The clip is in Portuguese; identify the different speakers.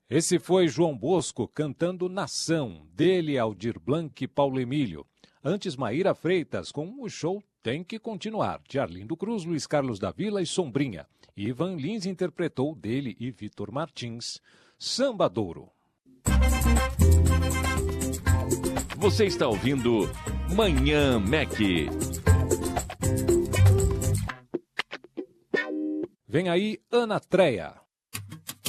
Speaker 1: Esse foi João Bosco cantando Nação, dele Aldir Blanc e Paulo Emílio. Antes, Maíra Freitas com O Show Tem Que Continuar, de Arlindo Cruz, Luiz Carlos da Vila e Sombrinha. Ivan Lins interpretou dele e Vitor Martins, Samba Douro.
Speaker 2: Você está ouvindo Manhã Mac.
Speaker 1: Vem aí Ana Treia.